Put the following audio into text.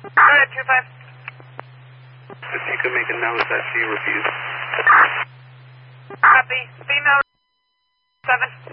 Go ahead, 25. If you could make a note that she refused. Copy. Female 7.